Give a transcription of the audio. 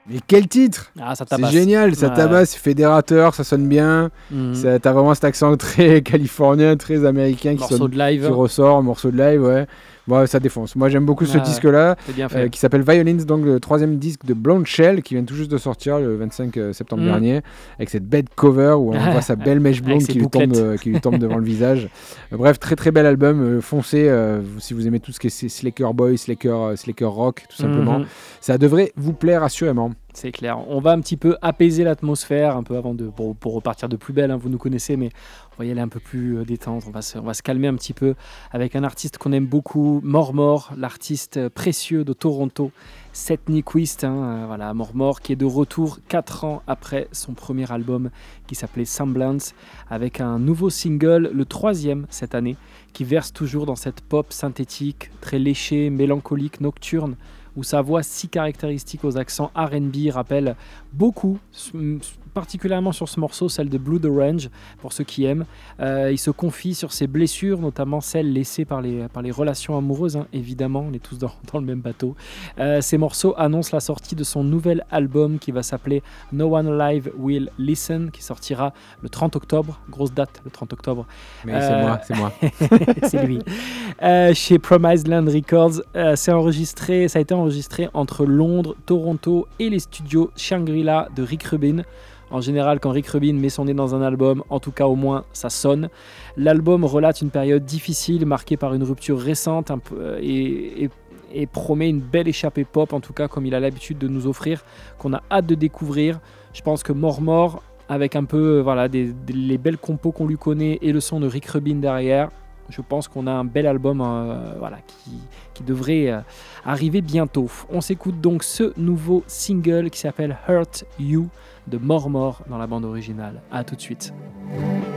Mais quel titre! Ah, ça C'est tabasse. génial, ça tabasse, c'est fédérateur, ça sonne bien. T'as vraiment cet accent très californien, très américain morceau de live. qui ressort, morceau de live, ouais. Bon, ça défonce. Moi, j'aime beaucoup ce disque-là, qui s'appelle Violins, donc le 3e disque de Blonde Shell, qui vient tout juste de sortir le 25 septembre dernier, avec cette bête cover où on voit sa belle mèche blonde qui lui tombe devant le visage. Bref, très très bel album. Foncez si vous aimez tout ce qui est Slacker Boy, Slacker Rock, tout simplement. Ça devrait vous plaire assurément. C'est clair. On va un petit peu apaiser l'atmosphère un peu avant pour repartir de plus belle. Hein, vous nous connaissez, mais on va y aller un peu plus détente. On va se calmer un petit peu avec un artiste qu'on aime beaucoup, Mormor, l'artiste précieux de Toronto, Seth Nyquist. Voilà, Mormor qui est de retour 4 ans après son premier album qui s'appelait Semblance, avec un nouveau single, le 3e cette année, qui verse toujours dans cette pop synthétique, très léchée, mélancolique, nocturne, où sa voix si caractéristique aux accents R&B rappelle beaucoup, particulièrement sur ce morceau, celle de Blood Orange, pour ceux qui aiment. Il se confie sur ses blessures, notamment celles laissées par les relations amoureuses, hein, évidemment, on est tous dans le même bateau. Ces morceaux annoncent la sortie de son nouvel album qui va s'appeler No One Alive Will Listen, qui sortira le 30 octobre, grosse date, le 30 octobre. Mais c'est moi. C'est lui. Chez Promised Land Records, ça a été enregistré entre Londres, Toronto et les studios Shangri-La de Rick Rubin. En général, quand Rick Rubin met son nez dans un album, en tout cas au moins, ça sonne. L'album relate une période difficile, marquée par une rupture récente et promet une belle échappée pop, en tout cas comme il a l'habitude de nous offrir, qu'on a hâte de découvrir. Je pense que Mormor, avec un peu les belles compos qu'on lui connaît et le son de Rick Rubin derrière, je pense qu'on a un bel album qui devrait arriver bientôt. On s'écoute donc ce nouveau single qui s'appelle Hurt You de Mormor dans la bande originale. A tout de suite.